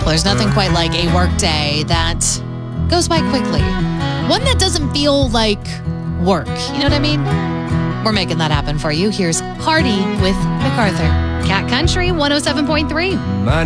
there's nothing quite like a work day that goes by quickly. One that doesn't feel like work. You know what I mean? We're making that happen for you. Here's Hardy with MacArthur. Cat Country 107.3.